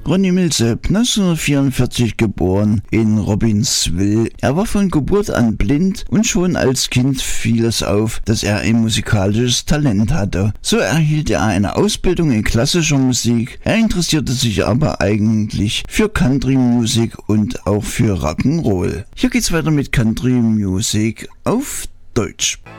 Ronnie Milsap, 1944 geboren in Robbinsville. Er war von Geburt an blind und schon als Kind fiel es auf, dass er ein musikalisches Talent hatte. So erhielt er eine Ausbildung in klassischer Musik. Er interessierte sich aber eigentlich für Country-Musik und auch für Rock'n'Roll. Hier geht's weiter mit Country-Musik auf Deutsch.